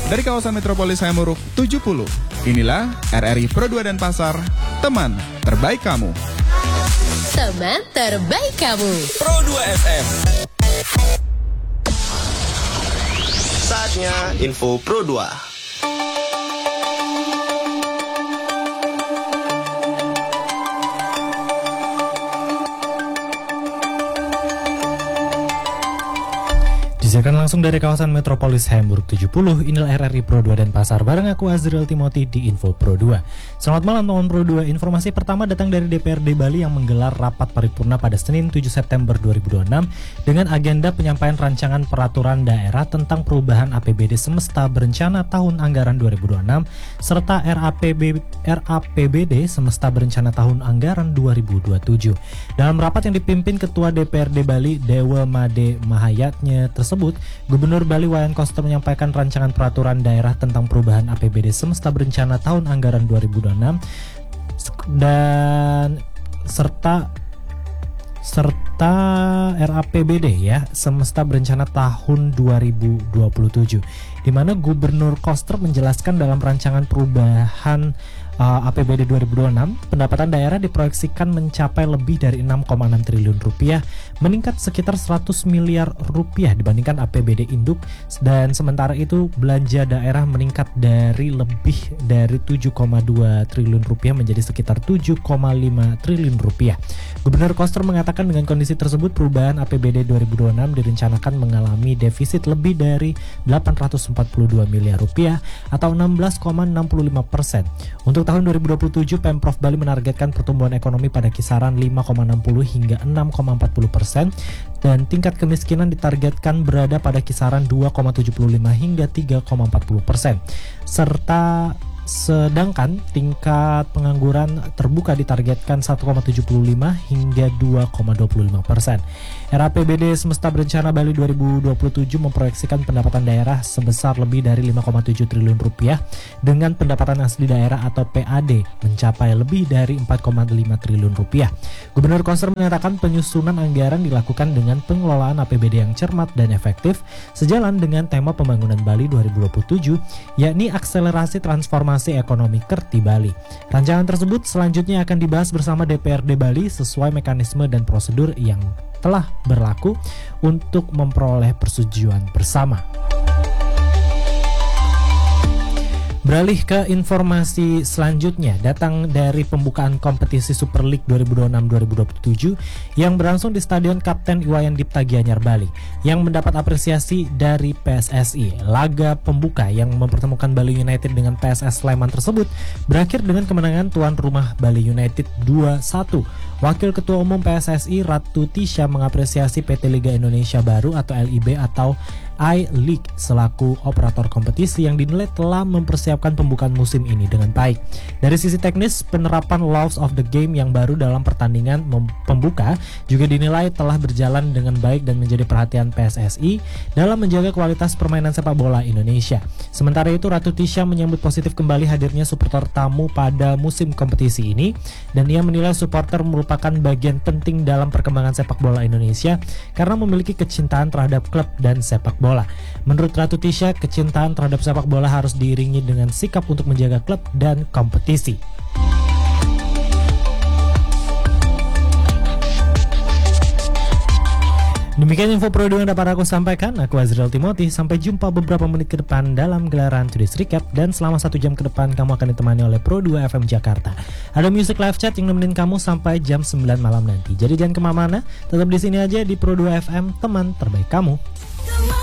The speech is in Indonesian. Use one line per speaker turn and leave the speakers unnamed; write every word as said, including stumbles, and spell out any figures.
dari kawasan Metropolis Hayamuruk tujuh puluh. Inilah R R I Pro dua Denpasar, teman terbaik kamu.
Teman terbaik kamu.
Pro dua F M.
Saatnya info Pro dua.
Disiarkan langsung dari kawasan Metropolis Hayamuruk tujuh puluh, inilah R R I Pro dua Denpasar bareng aku Azriel Timothy di Info Pro dua. Selamat malam teman Pro dua. Informasi pertama datang dari D P R D Bali yang menggelar rapat paripurna pada Senin tujuh September dua ribu dua puluh enam dengan agenda penyampaian rancangan peraturan daerah tentang perubahan A P B D semesta berencana tahun anggaran dua ribu dua puluh enam serta R A P B R A P B D semesta berencana tahun anggaran dua ribu dua puluh tujuh. Dalam rapat yang dipimpin Ketua D P R D Bali Dewa Made Mahayatnya tersebut, Gubernur Bali Wayan Koster menyampaikan rancangan peraturan daerah tentang perubahan A P B D semesta berencana tahun anggaran dua ribu dua puluh enam dan serta serta R A P B D ya semesta berencana tahun dua ribu dua puluh tujuh, di mana Gubernur Koster menjelaskan dalam rancangan perubahan uh, A P B D dua ribu dua puluh enam, pendapatan daerah diproyeksikan mencapai lebih dari enam koma enam triliun rupiah, meningkat sekitar seratus miliar rupiah dibandingkan A P B D induk, dan sementara itu belanja daerah meningkat dari lebih dari tujuh koma dua triliun rupiah menjadi sekitar tujuh koma lima triliun rupiah. Gubernur Koster mengatakan dengan kondisi tersebut perubahan A P B D dua ribu dua puluh enam direncanakan mengalami defisit lebih dari delapan ratus empat puluh dua miliar rupiah atau enam belas koma enam puluh lima persen. Untuk tahun dua ribu dua puluh tujuh, Pemprov Bali menargetkan pertumbuhan ekonomi pada kisaran lima koma enam puluh hingga enam koma empat puluh persen dan tingkat kemiskinan ditargetkan berada pada kisaran dua koma tujuh puluh lima hingga tiga koma empat puluh persen. Serta sedangkan tingkat pengangguran terbuka ditargetkan satu koma tujuh lima hingga dua koma dua puluh lima persen. R A P B D semesta berencana Bali dua ribu dua puluh tujuh memproyeksikan pendapatan daerah sebesar lebih dari lima koma tujuh triliun rupiah dengan pendapatan asli daerah atau P A D mencapai lebih dari empat koma lima triliun rupiah. Gubernur Koster menyatakan penyusunan anggaran dilakukan dengan pengelolaan A P B D yang cermat dan efektif sejalan dengan tema pembangunan Bali dua ribu dua puluh tujuh, yakni akselerasi transformasi ekonomi Kerti Bali. Rancangan tersebut selanjutnya akan dibahas bersama D P R D Bali sesuai mekanisme dan prosedur yang telah berlaku untuk memperoleh persetujuan bersama. Beralih ke informasi selanjutnya, datang dari pembukaan kompetisi Super League dua ribu dua puluh enam dua ribu dua puluh tujuh yang berlangsung di Stadion Kapten Iwayan Dipta Gianyar Bali yang mendapat apresiasi dari P S S I. Laga pembuka yang mempertemukan Bali United dengan P S S Sleman tersebut berakhir dengan kemenangan tuan rumah Bali United dua satu. Wakil Ketua Umum P S S I Ratu Tisha mengapresiasi P T Liga Indonesia Baru atau L I B atau I-League selaku operator kompetisi yang dinilai telah mempersiapkan pembukaan musim ini dengan baik. Dari sisi teknis, penerapan laws of the game yang baru dalam pertandingan pembuka juga dinilai telah berjalan dengan baik dan menjadi perhatian P S S I dalam menjaga kualitas permainan sepak bola Indonesia. Sementara itu, Ratu Tisha menyambut positif kembali hadirnya supporter tamu pada musim kompetisi ini dan ia menilai supporter merupakan bagian penting dalam perkembangan sepak bola Indonesia karena memiliki kecintaan terhadap klub dan sepak bola. Menurut Ratu Tisha, kecintaan terhadap sepak bola harus diiringi dengan sikap untuk menjaga klub dan kompetisi. Demikian info Pro dua yang dapat aku sampaikan. Aku Azriel Timothy. Sampai jumpa beberapa menit ke depan dalam gelaran Today's Recap. Dan selama satu jam ke depan kamu akan ditemani oleh Pro dua F M Jakarta. Ada music live chat yang nemenin kamu sampai jam sembilan malam nanti. Jadi jangan kemana-mana, tetap di sini aja di Pro dua F M, teman terbaik kamu.